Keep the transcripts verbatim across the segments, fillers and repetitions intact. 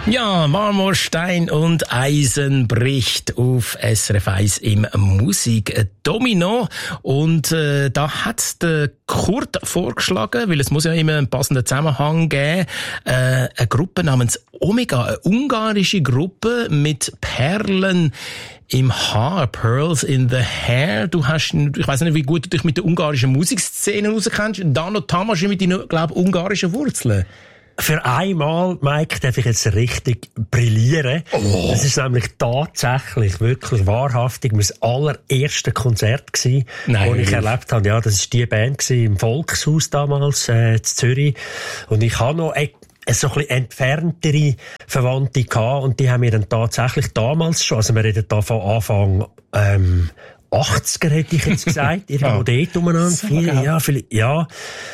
Ja, Marmorstein und Eisen bricht auf S R F eins im Musikdomino. Und äh, da hat der Kurt vorgeschlagen, weil es muss ja immer einen passenden Zusammenhang geben, äh, eine Gruppe namens Omega, eine ungarische Gruppe mit Perlen im Haar, Pearls in the Hair. Du hast, ich weiss nicht, wie gut du dich mit der ungarischen Musikszene rauskennst. Dano Tamás mit deinen, glaube ich, ungarischen Wurzeln. Für einmal, Mike, darf ich jetzt richtig brillieren. Oh. Das ist nämlich tatsächlich, wirklich wahrhaftig mein allererste Konzert gewesen, das ich erlebt habe. Ja, das war die Band gewesen, im Volkshaus damals, äh, in Zürich. Und ich habe noch eine, eine so ein bisschen entferntere Verwandte gehabt, und die haben mir dann tatsächlich damals schon, also wir reden da von Anfang, ähm, achtziger hätte ich jetzt gesagt, irgendwo oh. dort umeinander. So, ja, vielleicht, ja.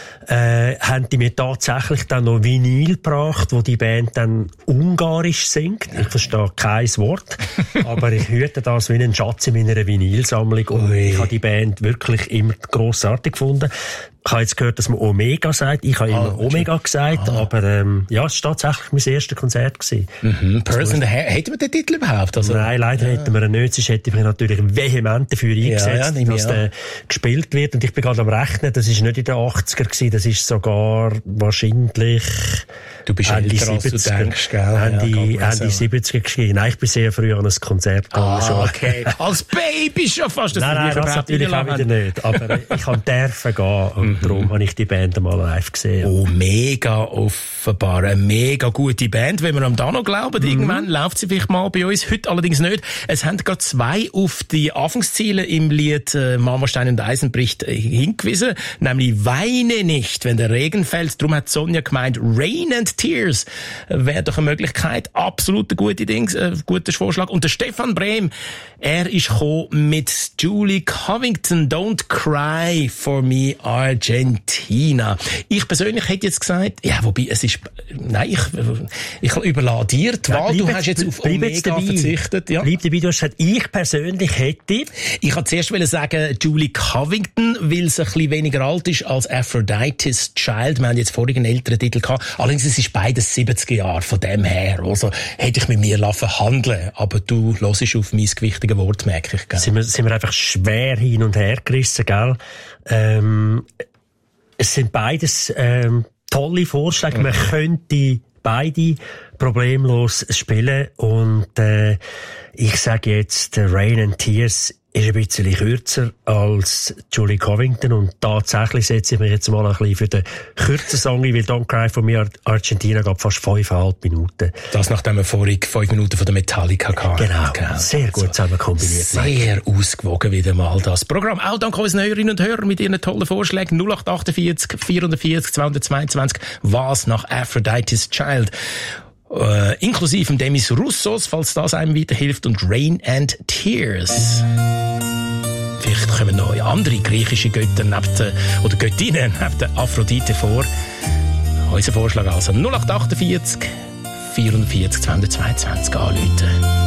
Äh, haben die mir tatsächlich dann noch Vinyl gebracht, wo die Band dann ungarisch singt. Ich verstehe kein Wort, aber ich hüte das wie einen Schatz in meiner Vinylsammlung, und Ui. ich habe die Band wirklich immer grossartig gefunden. Ich habe jetzt gehört, dass man Omega sagt. Ich habe ah, immer Omega gesagt, ah. aber ähm, ja, es war tatsächlich mein erstes Konzert gewesen. Mhm. Pearls in the Hair. Hätten wir den Titel überhaupt? Also, Nein, leider ja. hätten wir ihn nicht. Sonst hätte ich mich natürlich vehement dafür eingesetzt, ja, ja, dass der gespielt wird. Und ich bin gerade am Rechnen, das war nicht in den achtziger gewesen, das ist sogar wahrscheinlich du bist Ende älter, als du denkst, gell? Ende, ja, Ende siebziger geschehen. Nein, ich bin sehr früh an ein Konzert gegangen. Ah, schon. Okay. Als Baby schon fast. Das nein, nein, das natürlich auch wieder nicht. Aber ich kann dürfen gehen, und mhm. darum habe ich die Band einmal live gesehen. Oh, mega offenbar. Eine mega gute Band, wenn wir am Dano glauben. Mhm. Irgendwann läuft sie vielleicht mal bei uns. Heute allerdings nicht. Es haben gerade zwei auf die Anfangsziele im Lied äh, Marmorstein und Eisen bricht äh, hingewiesen. Nämlich weine nicht, wenn der Regen fällt. Darum hat Sonja gemeint, Rain and Tears wäre doch eine Möglichkeit. Absolut ein guter Dings, äh, guter Vorschlag. Und der Stefan Brehm, er ist gekommen mit Julie Covington, Don't Cry for Me Argentina. Ich persönlich hätte jetzt gesagt, ja, wobei es ist, nein, ich, ich überlasse dir die Wahl. Ja, du hast jetzt auf Omega jetzt verzichtet. Ja. Bleib dabei, du hast gesagt, ich persönlich hätte. Ich wollte zuerst sagen, Julie Covington, weil sie ein bisschen weniger alt ist als Aphrodite's Child. Wir haben jetzt vorhin einen älteren Titel gehabt. Allerdings, es ist beides siebziger Jahre von dem her. Also hätte ich mit mir verhandeln, aber du hörst auf mein gewichtiges Wort, merke ich. Gell? Sind wir, sind wir einfach schwer hin und her gerissen, gell? Ähm, es sind beides ähm, tolle Vorschläge. Mhm. Man könnte beide problemlos spielen, und äh, ich sage jetzt, Rain and Tears ist ein bisschen kürzer als Julie Covington, und tatsächlich setze ich mich jetzt mal ein bisschen für den kürzen Song ein, weil Don't Cry for Me Argentina gab fast fünfeinhalb Minuten. Das, nachdem wir vorhin fünf Minuten von der Metallica hatten. Genau, genau. Sehr gut zusammen kombiniert. Sehr ausgewogen wieder mal das Programm. Auch danke unseren Hörerinnen und Hörern mit ihren tollen Vorschlägen. null acht achtundvierzig vierundvierzig zweihundertzweiundzwanzig, was nach Aphrodite's Child. Äh, inklusive dem Demis Roussos, falls das einem weiterhilft, und Rain and Tears. Vielleicht kommen noch andere griechische Götter neben der, oder Göttinnen neben der Aphrodite vor. Unser Vorschlag also null acht achtundvierzig vierundvierzig zweihundertzweiundzwanzig anrufen.